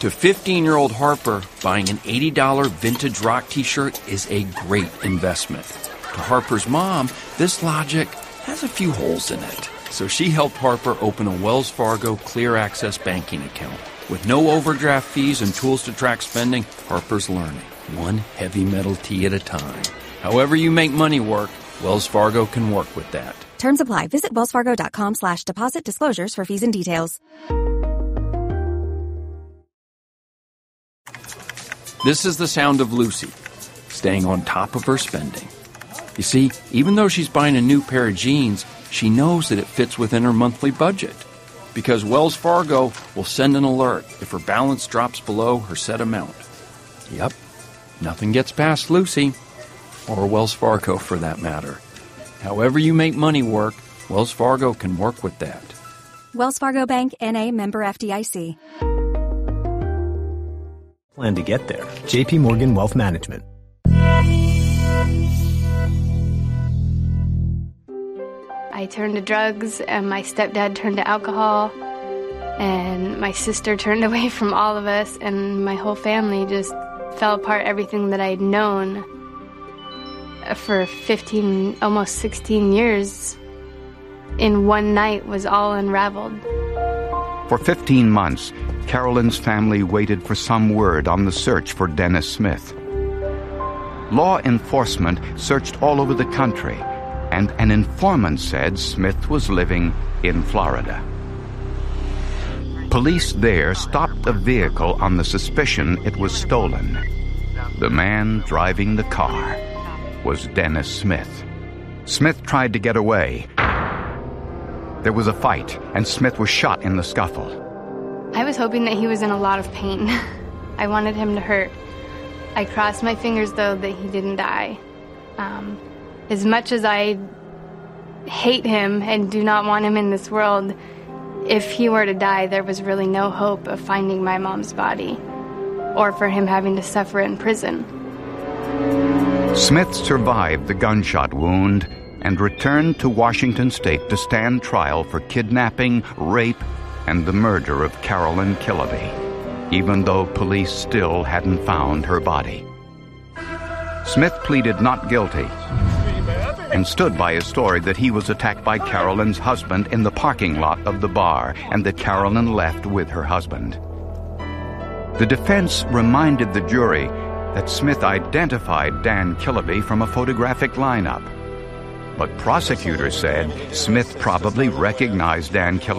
To 15-year-old Harper, buying an $80 vintage rock t-shirt is a great investment. To Harper's mom, this logic has a few holes in it. So she helped Harper open a Wells Fargo Clear Access banking account. With no overdraft fees and tools to track spending, Harper's learning, one heavy metal tea at a time. However you make money work, Wells Fargo can work with that. Terms apply. Visit wellsfargo.com/deposit disclosures for fees and details. This is the sound of Lucy, staying on top of her spending. You see, even though she's buying a new pair of jeans, she knows that it fits within her monthly budget. Because Wells Fargo will send an alert if her balance drops below her set amount. Yep, nothing gets past Lucy, or Wells Fargo for that matter. However you make money work, Wells Fargo can work with that. Wells Fargo Bank, N.A., member FDIC. Plan to get there. J.P. Morgan Wealth Management. I turned to drugs, and my stepdad turned to alcohol, and my sister turned away from all of us, and my whole family just fell apart. Everything that I'd known for 15, almost 16 years, in one night was all unraveled. For 15 months, Carolyn's family waited for some word on the search for Dennis Smith. Law enforcement searched all over the country, and an informant said Smith was living in Florida. Police there stopped a vehicle on the suspicion it was stolen. The man driving the car was Dennis Smith. Smith tried to get away. There was a fight, and Smith was shot in the scuffle. I was hoping that he was in a lot of pain. I wanted him to hurt. I crossed my fingers, though, that he didn't die. As much as I hate him and do not want him in this world, if he were to die, there was really no hope of finding my mom's body or for him having to suffer in prison. Smith survived the gunshot wound and returned to Washington State to stand trial for kidnapping, rape, and the murder of Carolyn Killaby, even though police still hadn't found her body. Smith pleaded not guilty and stood by his story that he was attacked by Carolyn's husband in the parking lot of the bar and that Carolyn left with her husband. The defense reminded the jury that Smith identified Dan Killaby from a photographic lineup. But prosecutors said Smith probably recognized Dan Killaby